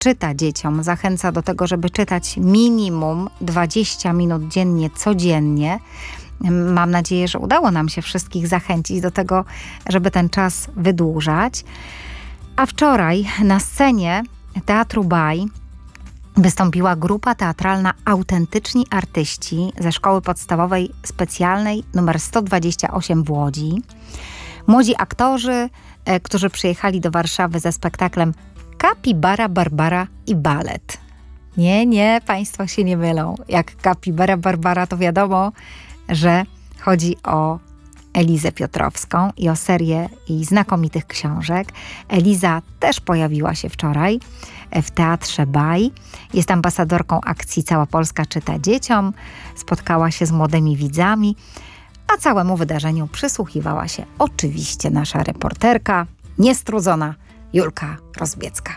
czyta dzieciom, zachęca do tego, żeby czytać minimum 20 minut dziennie, codziennie. Mam nadzieję, że udało nam się wszystkich zachęcić do tego, żeby ten czas wydłużać. A wczoraj na scenie Teatru Baj wystąpiła grupa teatralna Autentyczni Artyści ze Szkoły Podstawowej Specjalnej nr 128 w Łodzi. Młodzi aktorzy, którzy przyjechali do Warszawy ze spektaklem Kapibara, Barbara i balet. Nie, państwo się nie mylą. Jak Kapibara, Barbara, to wiadomo, że chodzi o Elizę Piotrowską i o serię jej znakomitych książek. Eliza też pojawiła się wczoraj w Teatrze Baj. Jest ambasadorką akcji Cała Polska czyta dzieciom. Spotkała się z młodymi widzami, a całemu wydarzeniu przysłuchiwała się oczywiście nasza reporterka, niestrudzona Julka Rozbiecka.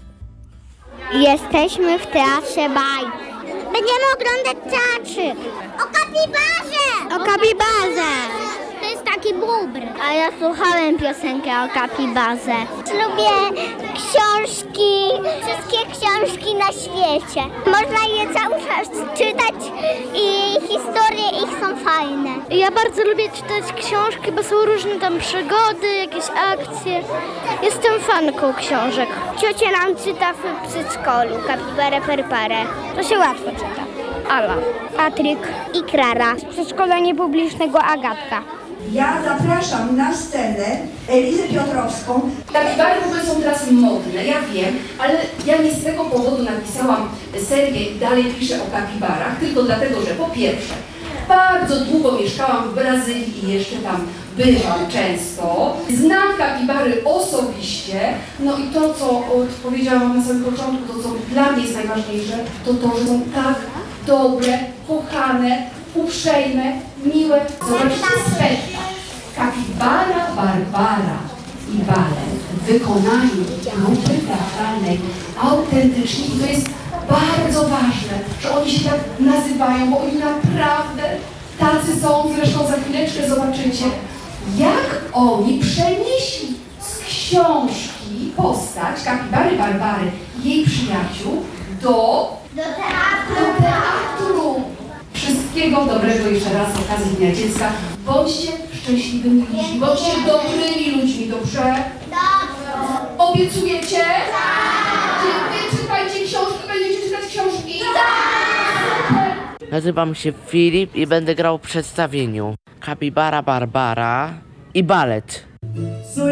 Jesteśmy w Teatrze Baj. Będziemy oglądać teatrzyk. O kapibarze! O kapibarze! To jest taki bóbr. A ja słuchałem piosenkę o kapibarze. Lubię książki, wszystkie książki na świecie. Można je cały czas czytać i historie ich są fajne. Ja bardzo lubię czytać książki, bo są różne tam przygody, jakieś akcje. Jestem fanką książek. Ciocia nam czyta w przedszkolu Kapibarę Perparę. To się łatwo czyta. Ala, Patryk i Klara z przedszkola niepublicznego Agatka. Ja zapraszam na scenę Elizę Piotrowską. Kapibary w ogóle są teraz modne, ja wiem, ale ja nie z tego powodu napisałam serię i dalej piszę o kapibarach, tylko dlatego, że po pierwsze, bardzo długo mieszkałam w Brazylii i jeszcze tam bywam często. Znam kapibary osobiście, no i to, co powiedziałam na samym początku, to co dla mnie jest najważniejsze, to to, że są tak dobre, kochane, uprzejme, miłe. Zobaczcie spektakl. Kapibara, Barbara i balet w wykonaniu grupy teatralnej Autentyczni. I to jest bardzo ważne, że oni się tak nazywają, bo oni naprawdę tacy są. Zresztą za chwileczkę zobaczycie, jak oni przenieśli z książki postać Kapibary, Barbary i jej przyjaciół do teatru. Wszystkiego dobrego jeszcze raz z okazji Dnia Dziecka. Bądźcie szczęśliwymi ludźmi, bądźcie dobrymi ludźmi, dobrze? Dobrze. Obiecujecie? Tak. Wy czytajcie książki, będziecie czytać książki? Tak. Nazywam się Filip i będę grał w przedstawieniu Kapibara, Barbara i balet.